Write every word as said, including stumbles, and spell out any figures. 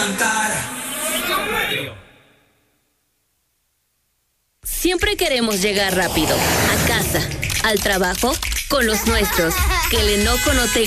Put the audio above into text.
cantar. Siempre queremos llegar rápido, a casa, al trabajo, con los nuestros. Que el enojo no te